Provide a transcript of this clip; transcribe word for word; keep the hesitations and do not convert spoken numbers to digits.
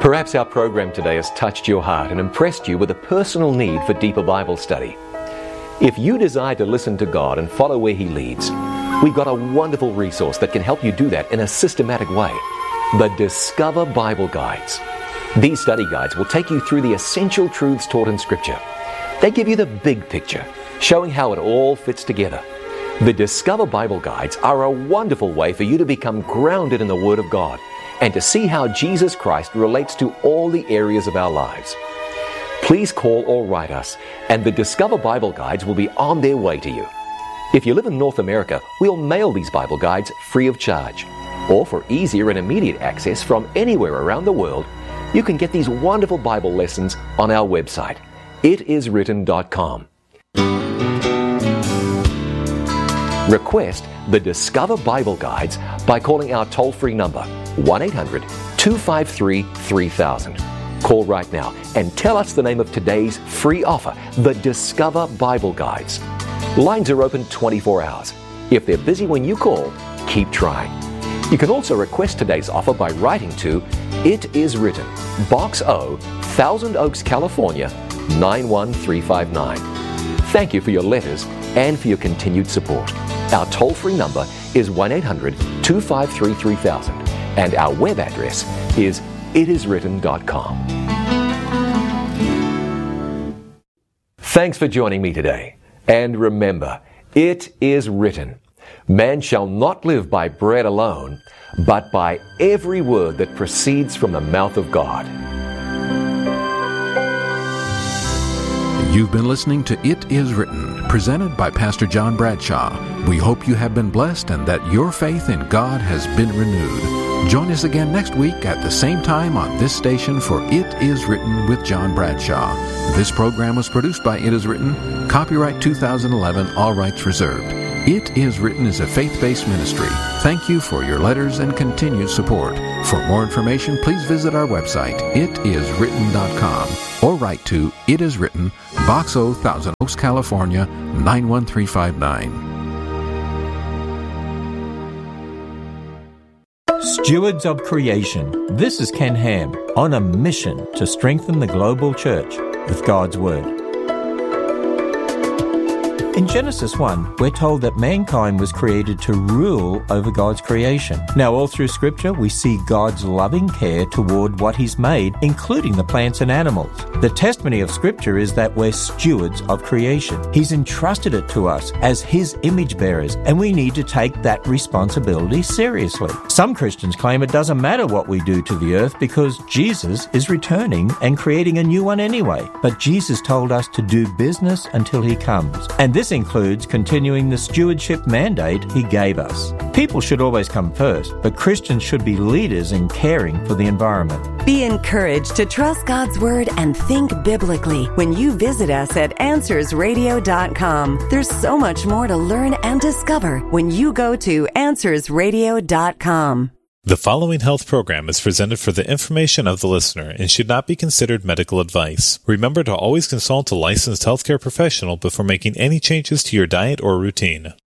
Perhaps our program today has touched your heart and impressed you with a personal need for deeper Bible study. If you desire to listen to God and follow where He leads, we've got a wonderful resource that can help you do that in a systematic way. The Discover Bible Guides. These study guides will take you through the essential truths taught in Scripture. They give you the big picture, showing how it all fits together. The Discover Bible Guides are a wonderful way for you to become grounded in the Word of God and to see how Jesus Christ relates to all the areas of our lives. Please call or write us, and the Discover Bible Guides will be on their way to you. If you live in North America, we'll mail these Bible Guides free of charge. Or for easier and immediate access from anywhere around the world, you can get these wonderful Bible lessons on our website, it is written dot com. Request the Discover Bible Guides by calling our toll-free number, one eight hundred two five three three thousand. Call right now and tell us the name of today's free offer, the Discover Bible Guides. Lines are open twenty-four hours. If they're busy when you call, keep trying. You can also request today's offer by writing to It Is Written, Box O, Thousand Oaks, California, nine one three five nine. Thank you for your letters and for your continued support. Our toll-free number is one eight hundred two five three three thousand, and our web address is it is written dot com. Thanks for joining me today. And remember, it is written, man shall not live by bread alone, but by every word that proceeds from the mouth of God. You've been listening to It Is Written, presented by Pastor John Bradshaw. We hope you have been blessed and that your faith in God has been renewed. Join us again next week at the same time on this station for It Is Written with John Bradshaw. This program was produced by It Is Written, copyright two thousand eleven, all rights reserved. It Is Written is a faith-based ministry. Thank you for your letters and continued support. For more information, please visit our website, it is written dot com, or write to It Is Written, Box O, Thousand Oaks, California, nine one three five nine. Stewards of Creation. This is Ken Ham on a mission to strengthen the global church with God's Word. In Genesis one, we're told that mankind was created to rule over God's creation. Now, all through Scripture, we see God's loving care toward what He's made, including the plants and animals. The testimony of Scripture is that we're stewards of creation. He's entrusted it to us as His image bearers, and we need to take that responsibility seriously. Some Christians claim it doesn't matter what we do to the earth because Jesus is returning and creating a new one anyway. But Jesus told us to do business until He comes. And this This includes continuing the stewardship mandate He gave us. People should always come first, but Christians should be leaders in caring for the environment. Be encouraged to trust God's Word and think biblically when you visit us at answers radio dot com. There's so much more to learn and discover when you go to answers radio dot com. The following health program is presented for the information of the listener and should not be considered medical advice. Remember to always consult a licensed healthcare professional before making any changes to your diet or routine.